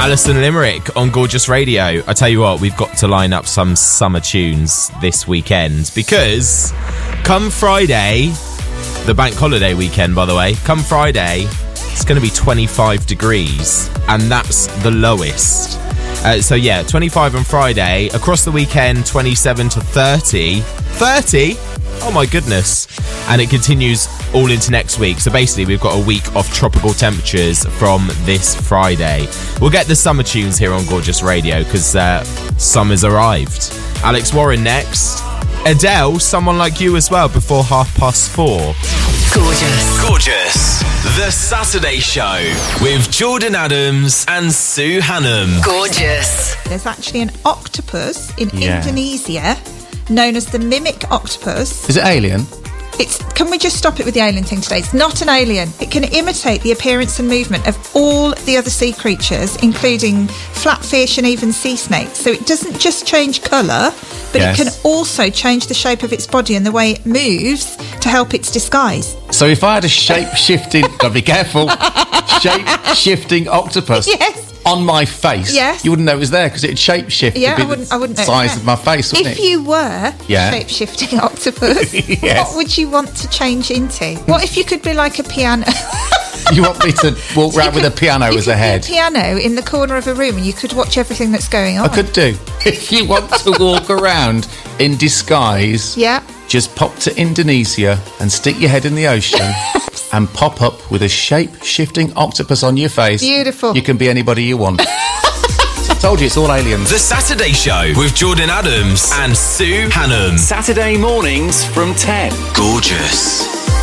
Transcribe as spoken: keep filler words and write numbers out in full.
Alison Limerick on Gorgeous Radio. I tell you what, we've got to line up some summer tunes this weekend because come Friday, the bank holiday weekend, by the way, come Friday, it's going to be twenty-five degrees, and that's the lowest. Uh, so yeah, twenty-five on Friday. Across the weekend, twenty-seven to thirty. thirty? Oh my goodness. And it continues all into next week. So basically, we've got a week of tropical temperatures from this Friday. We'll get the summer tunes here on Gorgeous Radio because uh, summer's arrived. Alex Warren next. Adele, Someone Like You as well, before half past four. Gorgeous. Gorgeous. The Saturday Show with Jordan Adams and Sue Hannam. Gorgeous. There's actually an octopus in Yeah. Indonesia known as the mimic octopus. Is it alien? It's. Can we just stop it with the alien thing today? It's not an alien. It can imitate the appearance and movement of all the other sea creatures, including flatfish and even sea snakes. So it doesn't just change colour, but Yes. it can also change the shape of its body and the way it moves to help its disguise. So if I had a shape-shifting... Gotta be careful. Shape-shifting octopus... Yes. On my face, Yes. you wouldn't know it was there because it'd shape-shift Yeah, to be I wouldn't. I wouldn't the know. size Yeah. of my face, wouldn't If it? you were Yeah. a shape-shifting octopus, Yes. what would you want to change into? What if you could be like a piano? You want me to walk You around with a could- piano you as could a be head? piano in the corner of a room, and you could watch everything that's going on. I could do. If you want to walk around in disguise, Yeah. just pop to Indonesia and stick your head in the ocean and pop up with a shape-shifting octopus on your face. Beautiful. You can be anybody you want. Told you, it's all aliens. The Saturday Show with Jordan Adams and Sue Hannam. Saturday mornings from ten. Gorgeous.